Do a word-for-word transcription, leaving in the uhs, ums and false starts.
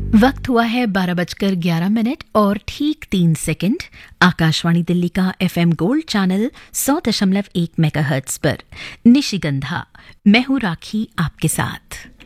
वक्त हुआ है बारह बजकर ग्यारह मिनट और ठीक तीन सेकंड। आकाशवाणी दिल्ली का एफएम गोल्ड चैनल सौ दशमलव एक मेगाहर्ट्ज पर निशिगंधा। मैं हूं राखी आपके साथ।